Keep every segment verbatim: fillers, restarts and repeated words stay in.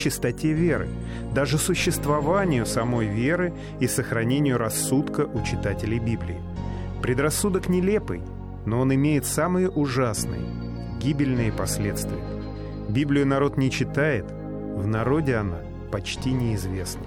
чистоте веры, даже существованию самой веры и сохранению рассудка у читателей Библии. Предрассудок нелепый, но он имеет самые ужасные, гибельные последствия. Библию народ не читает, в народе она почти неизвестна.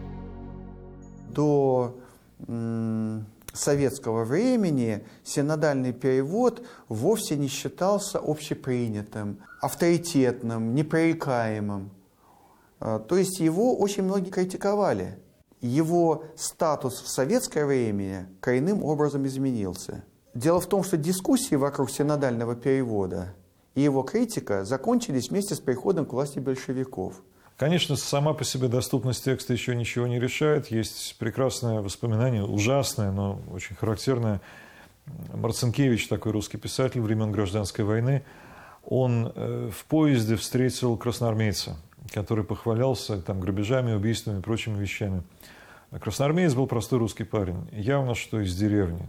До м- советского времени синодальный перевод вовсе не считался общепринятым, авторитетным, непререкаемым. То есть его очень многие критиковали. Его статус в советское время коренным образом изменился. Дело в том, что дискуссии вокруг синодального перевода и его критика закончились вместе с приходом к власти большевиков. Конечно, сама по себе доступность текста еще ничего не решает. Есть прекрасное воспоминание, ужасное, но очень характерное. Марцинкевич, такой русский писатель времен Гражданской войны, он в поезде встретил красноармейца, который похвалялся там грабежами, убийствами и прочими вещами. А красноармеец был простой русский парень, явно, что из деревни.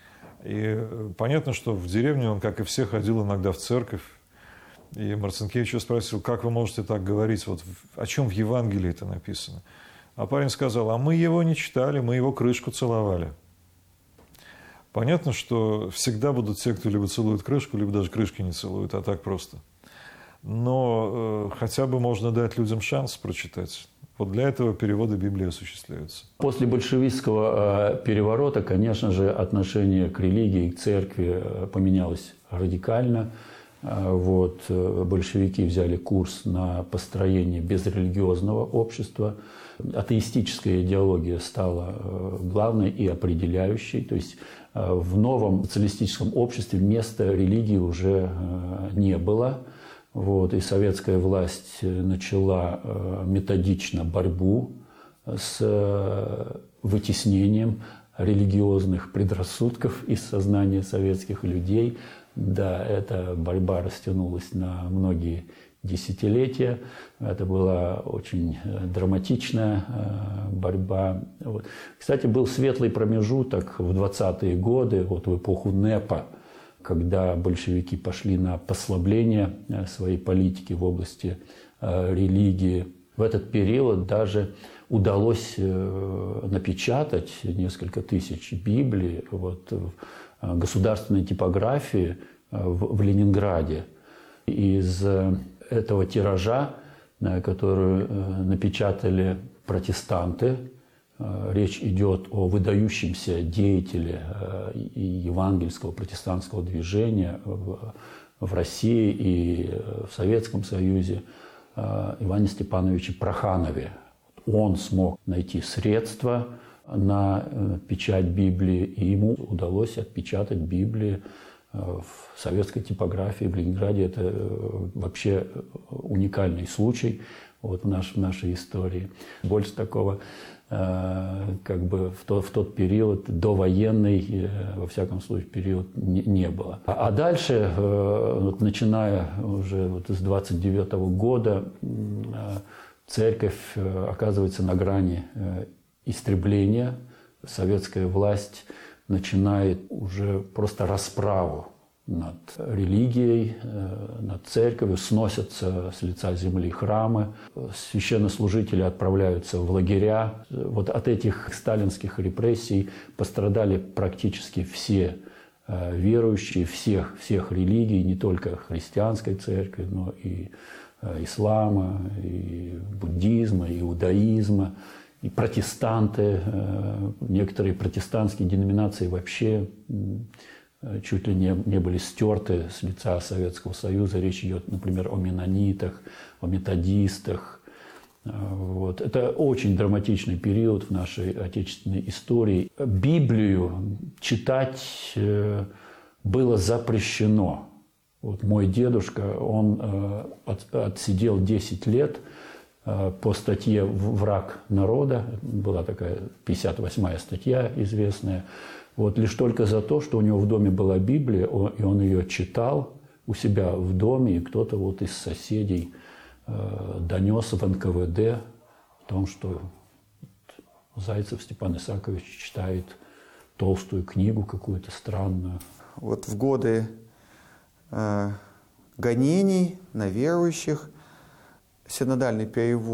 И понятно, что в деревню он, как и все, ходил иногда в церковь. И Марцинкевич спросил, как вы можете так говорить, вот о чем в Евангелии это написано? А парень сказал, а мы его не читали, мы его крышку целовали. Понятно, что всегда будут те, кто либо целует крышку, либо даже крышки не целуют, а так просто. Но э, хотя бы можно дать людям шанс прочитать. Вот для этого переводы Библии осуществляются. После большевистского э, переворота, конечно же, отношение к религии, к церкви э, поменялось радикально. Э, вот, э, большевики взяли курс на построение безрелигиозного общества. Атеистическая идеология стала э, главной и определяющей. То есть э, в новом социалистическом обществе места религии уже э, не было. Вот, и советская власть начала методично борьбу с вытеснением религиозных предрассудков из сознания советских людей. Да, эта борьба растянулась на многие десятилетия. Это была очень драматичная борьба. Вот. Кстати, был светлый промежуток в двадцатые годы, вот в эпоху НЭПа, когда большевики пошли на послабление своей политики в области религии. В этот период даже удалось напечатать несколько тысяч Библий вот, в государственной типографии в Ленинграде. Из этого тиража, который напечатали протестанты, речь идет о выдающемся деятеле евангельского протестантского движения в России и в Советском Союзе Иване Степановиче Проханове. Он смог найти средства на печать Библии, и ему удалось отпечатать Библии в советской типографии в Ленинграде. Это вообще уникальный случай вот в, наш, в нашей истории. Больше такого как бы в тот, в тот период, довоенный, во всяком случае, период не, не было. А дальше, вот, начиная уже вот с двадцать девятого года, церковь оказывается на грани истребления. Советская власть начинает уже просто расправу над религией, над церковью, сносятся с лица земли храмы, священнослужители отправляются в лагеря. Вот от этих сталинских репрессий пострадали практически все верующие всех, всех религий, не только христианской церкви, но и ислама, и буддизма, и иудаизма, и протестанты. Некоторые протестантские деноминации вообще чуть ли не, не были стерты с лица Советского Союза. Речь идет, например, о менонитах, о методистах. Вот. Это очень драматичный период в нашей отечественной истории. Библию читать было запрещено. Вот мой дедушка, он отсидел десять лет по статье «Враг народа». Была такая пятьдесят восьмая статья известная. Вот лишь только за то, что у него в доме была Библия, и он ее читал у себя в доме, и кто-то вот из соседей э, донес в эн ка вэ дэ о том, что Зайцев Степан Исаакович читает толстую книгу какую-то странную. Вот в годы э, гонений на верующих синодальный перевод